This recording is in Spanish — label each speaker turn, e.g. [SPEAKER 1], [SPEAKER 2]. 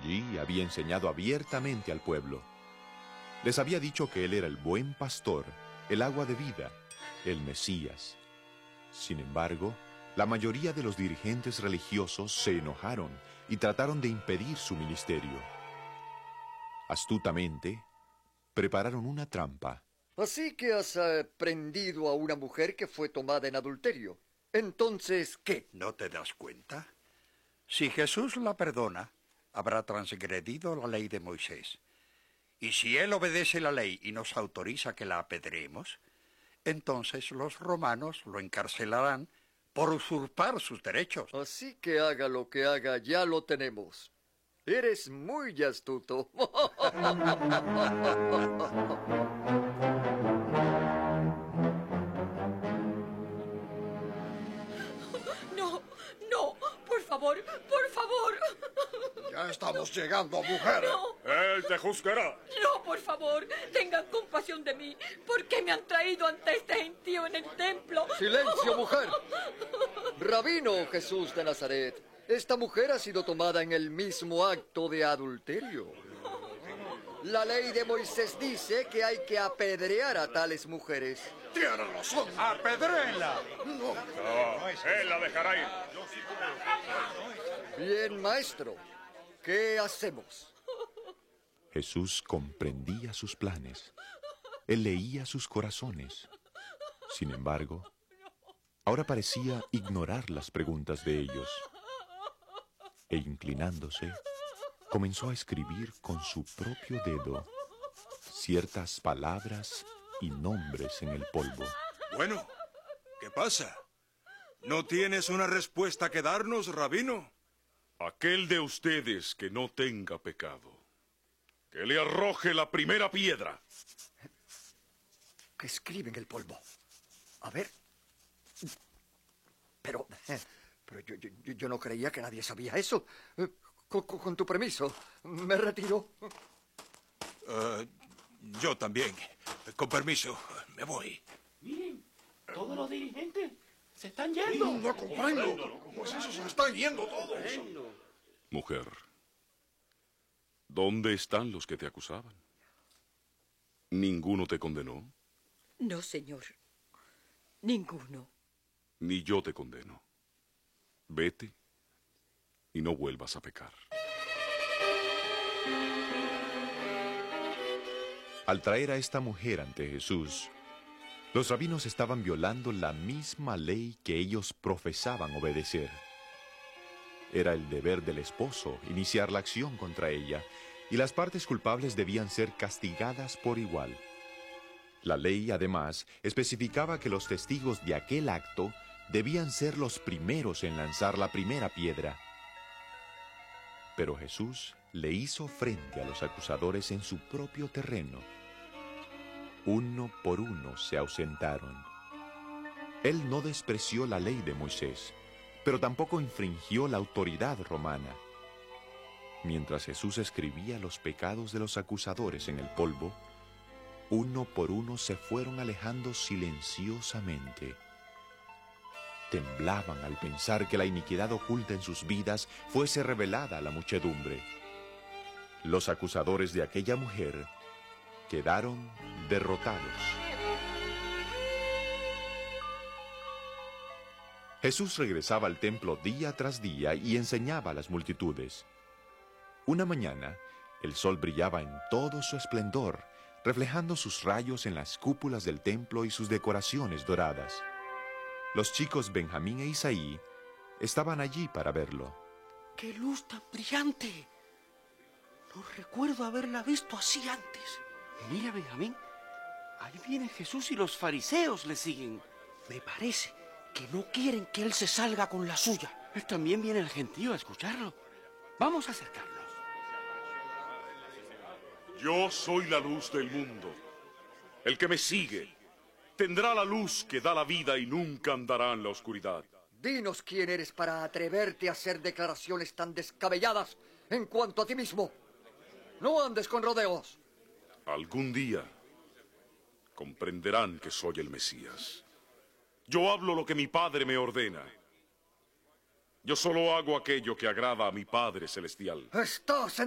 [SPEAKER 1] allí había enseñado abiertamente al pueblo. Les había dicho que él era el buen pastor, el agua de vida, el Mesías. Sin embargo, la mayoría de los dirigentes religiosos se enojaron y trataron de impedir su ministerio. Astutamente, prepararon una trampa.
[SPEAKER 2] Así que has prendido a una mujer que fue tomada en adulterio. Entonces, ¿qué?
[SPEAKER 3] ¿No te das cuenta? Si Jesús la perdona, habrá transgredido la ley de Moisés. Y si él obedece la ley y nos autoriza que la apedreemos, entonces los romanos lo encarcelarán por usurpar sus derechos.
[SPEAKER 2] Así que haga lo que haga, ya lo tenemos. Eres muy astuto.
[SPEAKER 4] No, no, por favor, por favor.
[SPEAKER 5] Ya estamos llegando, mujer.
[SPEAKER 4] No.
[SPEAKER 6] Él te juzgará.
[SPEAKER 4] No, por favor, tengan compasión de mí. ¿Por qué me han traído ante este gentío en el templo?
[SPEAKER 2] ¡Silencio, mujer! Rabino Jesús de Nazaret, esta mujer ha sido tomada en el mismo acto de adulterio. La ley de Moisés dice que hay que apedrear a tales mujeres.
[SPEAKER 5] Tiene razón.
[SPEAKER 3] ¡Apedréenla!
[SPEAKER 5] No.
[SPEAKER 6] No, él la dejará ir.
[SPEAKER 2] Bien, maestro, ¿qué hacemos?
[SPEAKER 1] Jesús comprendía sus planes. Él leía sus corazones. Sin embargo, ahora parecía ignorar las preguntas de ellos. E inclinándose, comenzó a escribir con su propio dedo ciertas palabras y nombres en el polvo.
[SPEAKER 7] Bueno, ¿qué pasa? ¿No tienes una respuesta que darnos, rabino?
[SPEAKER 6] Aquel de ustedes que no tenga pecado, que le arroje la primera piedra.
[SPEAKER 2] ¿Qué escribe en el polvo? A ver. Pero yo no creía que nadie sabía eso. Con tu permiso, me retiro.
[SPEAKER 7] Yo también. Con permiso, me voy.
[SPEAKER 8] Miren, todos los dirigentes se están yendo.
[SPEAKER 5] No comprendo. Pues esos se están yendo todos.
[SPEAKER 6] Mujer, ¿dónde están los que te acusaban? ¿Ninguno te condenó?
[SPEAKER 4] No, señor. Ninguno.
[SPEAKER 6] Ni yo te condeno. Vete y no vuelvas a pecar.
[SPEAKER 1] Al traer a esta mujer ante Jesús, los rabinos estaban violando la misma ley que ellos profesaban obedecer. Era el deber del esposo iniciar la acción contra ella, y las partes culpables debían ser castigadas por igual. La ley, además, especificaba que los testigos de aquel acto debían ser los primeros en lanzar la primera piedra. Pero Jesús le hizo frente a los acusadores en su propio terreno. Uno por uno se ausentaron. Él no despreció la ley de Moisés, pero tampoco infringió la autoridad romana. Mientras Jesús escribía los pecados de los acusadores en el polvo, uno por uno se fueron alejando silenciosamente. Temblaban al pensar que la iniquidad oculta en sus vidas fuese revelada a la muchedumbre. Los acusadores de aquella mujer quedaron derrotados. Jesús regresaba al templo día tras día y enseñaba a las multitudes. Una mañana, el sol brillaba en todo su esplendor, reflejando sus rayos en las cúpulas del templo y sus decoraciones doradas. Los chicos Benjamín e Isaí estaban allí para verlo.
[SPEAKER 8] ¡Qué luz tan brillante! No recuerdo haberla visto así antes. Mira, Benjamín, ahí viene Jesús y los fariseos le siguen. Me parece que no quieren que él se salga con la suya. También viene el gentío a escucharlo. Vamos a acercarnos.
[SPEAKER 6] Yo soy la luz del mundo. El que me sigue tendrá la luz que da la vida y nunca andará en la oscuridad.
[SPEAKER 2] Dinos quién eres para atreverte a hacer declaraciones tan descabelladas en cuanto a ti mismo. No andes con rodeos.
[SPEAKER 6] Algún día comprenderán que soy el Mesías. Yo hablo lo que mi Padre me ordena. Yo solo hago aquello que agrada a mi Padre Celestial.
[SPEAKER 2] Estás